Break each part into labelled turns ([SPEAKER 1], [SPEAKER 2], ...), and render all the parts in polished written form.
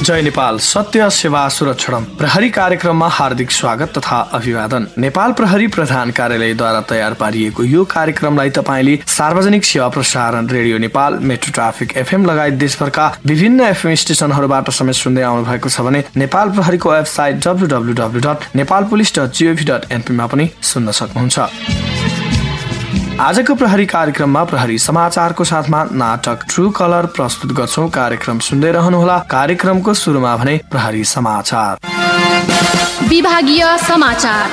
[SPEAKER 1] जय नेपाल सत्य सेवा सुरक्षण प्रहरी कार्यक्रममा हार्दिक स्वागत तथा अभिवादन। नेपाल प्रहरी प्रधान कार्यालयद्वारा तयार पारिएको यो कार्यक्रमलाई तपाईले सार्वजनिक सेवा प्रसारण radio Nepal, metro traffic FM लगायत देशभरका विभिन्न एफएम स्टेशनहरूबाट समेत सुन्दै आउनु भएको छ भने नेपाल प्रहरीको वेबसाइट www.nepalpolice.gov.np मा पनि सुन्न सक्नुहुन्छ। आजको प्रहरी कार्यक्रममा प्रहरी समाचारको साथमा नाटक ट्रू कलर प्रस्तुत गर्छौं। कार्यक्रम सुन्दै रहनुहोला। कार्यक्रमको सुरुमा भने प्रहरी समाचार।
[SPEAKER 2] विभागीय समाचार।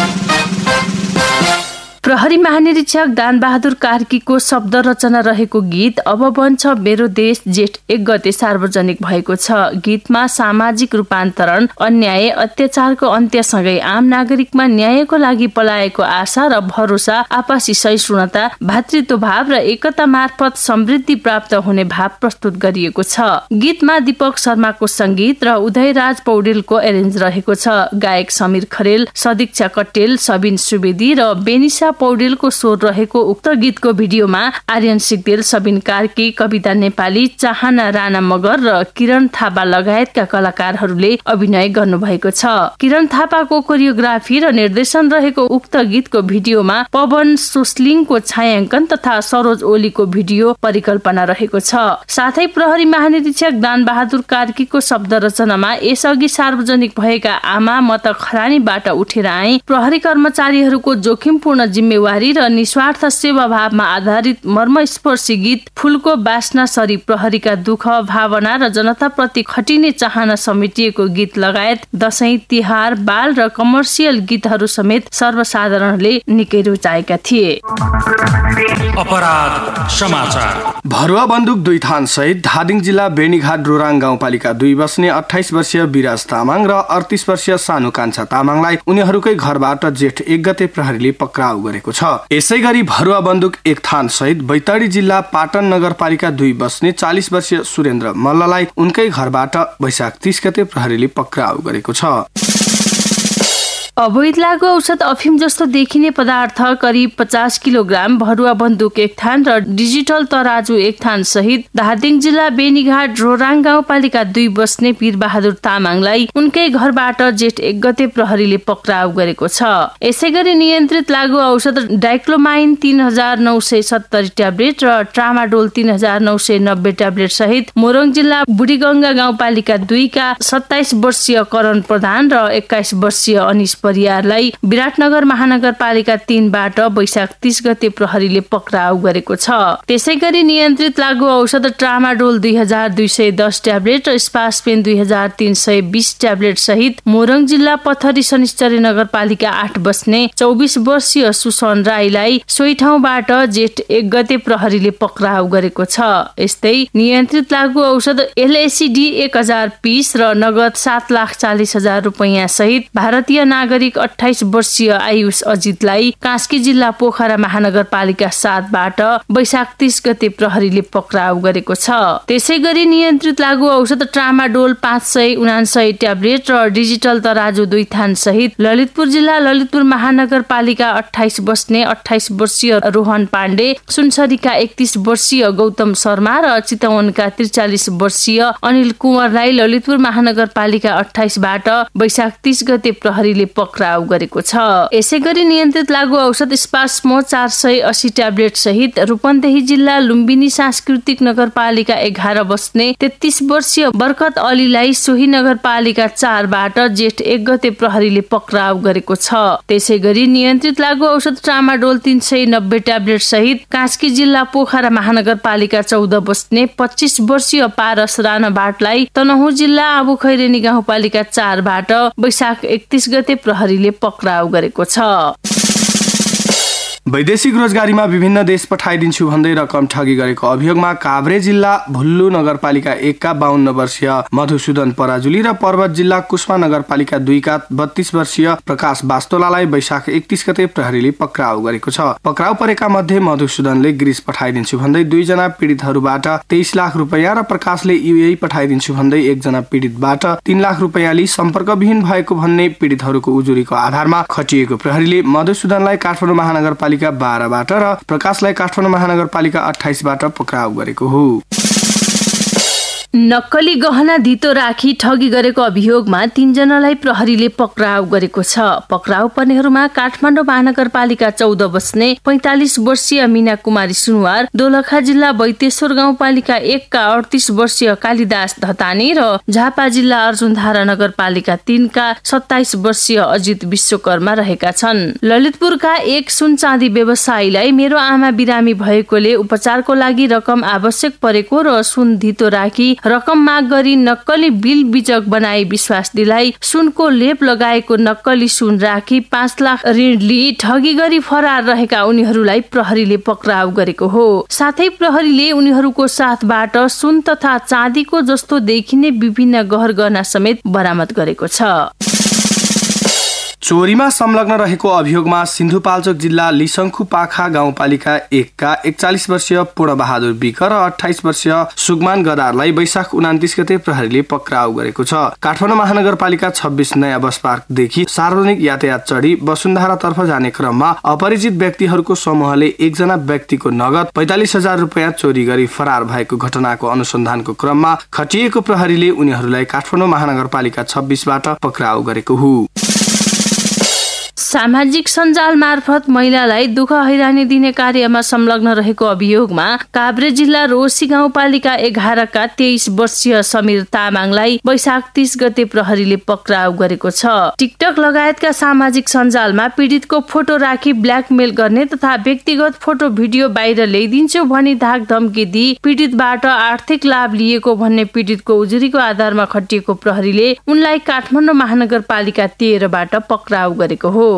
[SPEAKER 2] प्रहरी महानिरीक्षक दानबहादुर कार्कीको शब्द रचना रहेको गीत अब बन्छ मेरो देश जेठ 1 गते सार्वजनिक भएको छ। गीतमा सामाजिक रूपान्तरण, अन्याय, अत्याचारको अन्त्यसँगै आम नागरिकमा न्यायको लागि पलाएको आशा र भरोसा, आपसी सहिष्णुता, भातृत्वभाव र एकता मार्फत समृद्धि प्राप्त हुने भाव प्रस्तुत गरिएको छ। गीतमा दीपक शर्माको संगीत र उदयराज पौडेलको एरेन्ज रहेको छ। गायक समीर खरेल, सदीक्षा कट्टेल, सबिन सुवेदी र बेनिसा पौडेलको स्वर रहेको उक्त गीतको भिडियोमा आर्यन सिग्देल, सबिन कार्की, कविता नेपाली, चाहना राणा मगर र किरण थापा लगायतका कलाकारहरूले अभिनय गर्नुभएको छ। किरण थापाको कोरियोग्राफी र निर्देशन रहेको उक्त गीतको भिडियोमा पवन सोस्लिङको छायाङ्कन तथा सरोज ओलीको भिडियो परिकल्पना रहेको छ। साथै प्रहरी महानिरीक्षक दानबहादुर कार्कीको शब्द रचनामा यसअघि सार्वजनिक भएका आमा म त खरानीबाट उठेर आए, प्रहरी कर्मचारीहरूको जोखिमपूर्ण जिम्मेवारी र निस्वार्थ सेवाभावमा आधारित मर्मस्पर्शी गीत फूलको बास्ना सरी प्रहरीका दुःख, भावना र जनताप्रति खटिने चाहना समेटिएको गीत लगायत दशैं, तिहार, बाल र कमर्सियल गीतहरू समेत सर्वसाधारणले निकै रुचाएका थिए।
[SPEAKER 3] अपराध समाचार।
[SPEAKER 1] भरुवा बन्दुक 2 थान सहित धादिङ जिल्ला बेनीघाट रोराङ गाउँपालिका 2 बस्ने 28 वर्षीय विराज तामाङ र 38 वर्षीय सानु कान्छा तामाङलाई उनीहरूकै घरबाट जेठ 1 गते प्रहरीले पक्राउ गरेको छ। यसै गरी भरुवा बन्दुक 1 थान सहित बैतडी जिल्ला पाटन नगरपालिका 2 बस्ने 40 वर्षीय सुरेन्द्र मल्ललाई उनकै घरबाट वैशाख 30 गते प्रहरीले पक्राउ गरेको छ।
[SPEAKER 2] अवैध लागु औषध अफिम जस्तो देखिने पदार्थ करिब 50 किलोग्राम, भरुवा बन्दुक 1 थान र डिजिटल तराजु 1 थान सहित धादिङ जिल्ला बेनीघाट रोराङ गाउँपालिका 2 बस्ने वीरबहादुर तामाङलाई उनकै घरबाट जेठ 1 गते प्रहरीले पक्राउ गरेको छ। यसैगरी नियन्त्रित लागु औषध डाइक्लोमाइन 3970 ट्याब्लेट र ट्रामाडोल 3990 ट्याब्लेट सहित मोरङ जिल्ला बुढीगंगा गाउँपालिका 2 का 27 वर्षीय करण प्रधान र 21 वर्षीय अनिश परियारलाई विराटनगर महानगरपालिका 3 बाट वैशाख 30 गते प्रहरीले पक्राउ गरेको छ। त्यसैगरी नियन्त्रित लागु औषध ट्रामाडोल 2210 ट्याब्लेट र स्पासपेन 2320 ट्याब्लेट सहित मोरङ जिल्ला पथरी शनिश्चरी नगरपालिका 8 बस्ने 24 वर्षीय सुसन राईलाई सोही ठाउँबाट जेठ 1 गते प्रहरीले पक्राउ गरेको छ। यस्तै नियन्त्रित लागु औषध LACD 1000 पीस र नगद 7,40,000 रुपैयाँ सहित भारतीय नागरिक 28 वर्षीय आयुष अजितलाई कास्की जिल्ला पोखरा महानगरपालिका 7 बाट वैशाख 30 गते प्रहरीले पक्राउ गरेको छ। त्यसैगरी नियन्त्रित लागु औषध ट्रामाडोल 579 ट्याब्लेट र डिजिटल तराजु 2 थान सहित ललितपुर जिल्ला ललितपुर महानगरपालिका 28 बस्ने 28 वर्षीय रोहन पाण्डे, सुनसरीका 31 वर्षीय गौतम शर्मा र चितवनका 43 वर्षीय अनिल कुँवरलाई ललितपुर महानगरपालिका 28 बाट वैशाख 30 गते प्रहरीले पक्राउ गरेको छ। यसैगरी नियन्त्रित लागु औषध स्पास्मो 480 ट्याब्लेट सहित रूपन्देही जिल्ला लुम्बिनी सांस्कृतिक नगरपालिका 11 बस्ने 33 वर्षीय बरकत अलीलाई सोही नगरपालिका 4 बाट जेठ 1 गते प्रहरीले पक्राउ गरेको छ। त्यसैगरी नियन्त्रित लागु औषध ट्रामाडोल 390 ट्याब्लेट सहित कास्की जिल्ला पोखरा महानगरपालिका 14 बस्ने 25 वर्षीय पारस राणाबाटलाई तनहुँ जिल्ला आबुखैरेनी गाउँपालिका 4 बाट वैशाख 31 गते प्रहरीले पक्राउ गरेको छ।
[SPEAKER 1] वैदेशिक रोजगारीमा विभिन्न देश पठाइदिन्छु भन्दै रकम ठगी गरेको अभियोगमा काभ्रे जिल्ला भुल्लु नगरपालिका 1 का 52 वर्षीय मधुसूदन पराजुली र पर्वत जिल्ला कुस्मा नगरपालिका 2 का 32 वर्षीय प्रकाश बास्तोलालाई वैशाख 31 गते प्रहरीले पक्राउ गरेको छ। पक्राउ परेका मध्ये मधुसूदनले ग्रीस पठाइदिन्छु भन्दै 2 जना पीडितहरूबाट 23 लाख रुपैयाँ र प्रकाशले UAE पठाइदिन्छु भन्दै 1 जना पीडितबाट 3 लाख रुपैयाँ लिई सम्पर्कविहीन भएको भन्ने पीडितहरूको उजुरीको आधारमा खटिएको प्रहरीले मधुसूदनलाई काठमाडौँ महानगरपालिका 12 बाट र प्रकाशलाई काठमाडौँ महानगरपालिका 28 बाट पक्राउ गरेको हो।
[SPEAKER 2] नक्कली गहना धितो राखी ठगी गरेको अभियोगमा 3 जनालाई प्रहरीले पक्राउ गरेको छ। पक्राउ पर्नेहरूमा काठमाडौँ महानगरपालिका 14 बस्ने 45 वर्षीय मीना कुमारी सुनवार, दोलखा जिल्ला बैतेश्वर गाउँपालिका 1 का 38 वर्षीय कालिदास धतानी र झापा जिल्ला अर्जुनधारा नगरपालिका 3 का 27 वर्षीय अजित विश्वकर्मा रहेका छन्। ललितपुरका एक सुन चाँदी व्यवसायीलाई मेरो आमा बिरामी भएकोले उपचारको लागि रकम आवश्यक परेको र सुन धितो राखी रकम माग गरी नक्कली बिल बिजक बनाई विश्वास दिलाई सुनको लेप लगाएको नक्कली सुन राखी 5 लाख ऋण लिई ठगी गरी फरार रहेका उनीहरूलाई प्रहरीले पक्राउ गरेको हो। साथै प्रहरीले उनीहरूको साथबाट सुन तथा चाँदीको जस्तो देखिने विभिन्न गहरगहना समेत बरामद गरेको छ।
[SPEAKER 1] चोरीमा संलग्न रहेको अभियोगमा सिन्धुपाल्चोक जिल्ला लिसङ्खु पाखा गाउँपालिका 1 का 41 वर्षीय पूर्णबहादुर विक र 28 वर्षीय सुगमान गदारलाई वैशाख 29 गते प्रहरीले पक्राउ गरेको छ। काठमाडौँ महानगरपालिका 26 नयाँ बस पार्कदेखि सार्वजनिक यातायात चढी वसुन्धरा तर्फ जाने क्रममा अपरिचित व्यक्तिहरूको समूहले एकजना व्यक्तिको नगद 45,000 रुपियाँ चोरी गरी फरार भएको घटनाको अनुसन्धानको क्रममा खटिएको प्रहरीले उनीहरूलाई काठमाडौँ महानगरपालिका 26 बाट पक्राउ गरेको हो।
[SPEAKER 2] सामाजिक सञ्जाल मार्फत महिलालाई दुःख हैरानी दिने कार्यमा संलग्न रहेको अभियोगमा काभ्रे जिल्ला रोसी गाउँपालिका 11 का 23 वर्षीय समीर तामाङलाई वैशाख 30 गते प्रहरीले पक्राउ गरेको छ। टिकटक लगायतका सामाजिक सञ्जालमा पीडितको फोटो राखी ब्ल्याकमेल गर्ने तथा व्यक्तिगत फोटो भिडियो बाहिर ल्याइदिन्छु भनी धाक धम्की दिई पीडितबाट आर्थिक लाभ लिएको भन्ने पीडितको उजुरीको आधारमा खटिएको प्रहरीले उनलाई काठमाडौँ महानगरपालिका 13 बाट पक्राउ गरेको हो।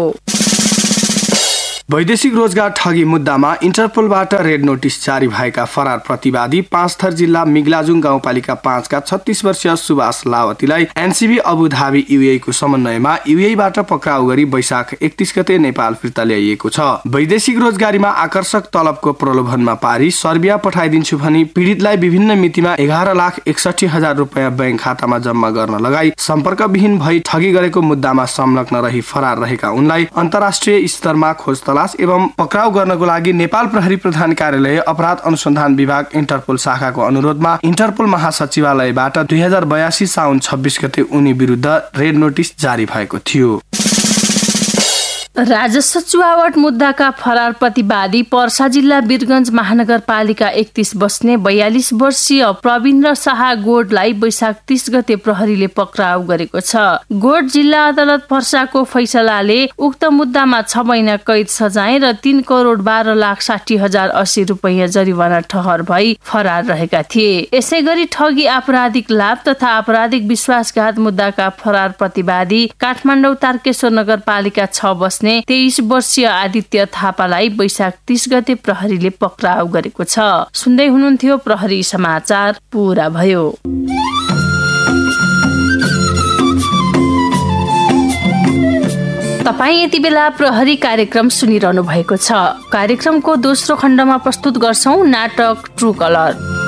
[SPEAKER 1] वैदेशिक रोजगार ठगी मुद्दामा इन्टरपोलबाट रेड नोटिस जारी भएका फरार प्रतिवादी पाँचथर जिल्ला मिगलाजुङ गाउँपालिका 5 का 36 वर्षीय सुभाष लावतीलाई एनसीबी अबुधाबी यूएई को समन्वयमा यूएईबाट पक्राउ गरी वैशाख 31 गते नेपाल फिर्ता ल्याइएको छ। वैदेशिक रोजगारीमा आकर्षक तलबको प्रलोभनमा पारी सर्बिया पठाइदिन्छु भनी पीडितलाई विभिन्न मितिमा 11,61,000 रुपियाँ बैंक खातामा जम्मा गर्न लगाई सम्पर्कविहीन भई ठगी गरेको मुद्दामा संलग्न रही फरार रहेका उनलाई अन्तर्राष्ट्रिय स्तरमा खोज एवं पक्राउ गर्नको लागि नेपाल प्रहरी प्रधान कार्यालय अपराध अनुसन्धान विभाग इन्टरपोल शाखाको अनुरोधमा इन्टरपोल महासचिवालयबाट 2082 साउन 26 गते उनी विरुद्ध रेड नोटिस जारी भएको थियो।
[SPEAKER 2] राजस्व चुहावट मुद्दाका फरार प्रतिवादी पर्सा जिल्ला वीरगञ्ज महानगरपालिका 31 बस्ने 42 वर्षीय प्रवीन्द्र शाह गोडलाई वैशाख 30 गते प्रहरीले पक्राउ गरेको छ। गोड जिल्ला अदालत पर्साको फैसलाले उक्त मुद्दामा 6 महिना कैद सजाय र 3,12,60,080 रुपियाँ जरिवाना ठहर भई फरार रहेका थिए। यसैगरी ठगी आपराधिक लाभ तथा आपराधिक विश्वासघात मुद्दाका फरार प्रतिवादी काठमाडौँ तारकेश्वर नगरपालिका 6 बस्ने 23 वर्षीय आदित्य थापालाई वैशाख 30 गते प्रहरीले पक्राउ गरेको छ। सुन्दै हुनुहुन्थ्यो प्रहरी समाचार पूरा भयो। तपाईँ यति बेला प्रहरी कार्यक्रम सुनिरहनु भएको छ। कार्यक्रमको दोस्रो खण्डमा प्रस्तुत गर्छौं नाटक ट्रू कलर।